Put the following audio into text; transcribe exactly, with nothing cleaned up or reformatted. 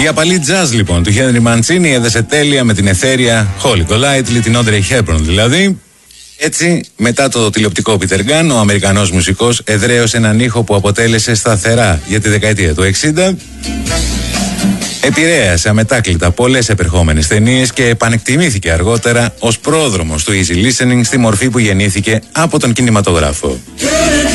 Η απαλή jazz λοιπόν του Χένρι Μαντσίνι έδεσε τέλεια με την αιθέρια Holly Golightly, την Audrey Hepburn δηλαδή. Έτσι, μετά το τηλεοπτικό Peter Gunn, ο Αμερικανός μουσικός εδραίωσε έναν ήχο που αποτέλεσε σταθερά για τη δεκαετία του εξήντα. Επηρέασε αμετάκλητα πολλές επερχόμενες ταινίες και επανεκτιμήθηκε αργότερα ως πρόδρομος του easy listening στη μορφή που γεννήθηκε από τον κινηματογράφο.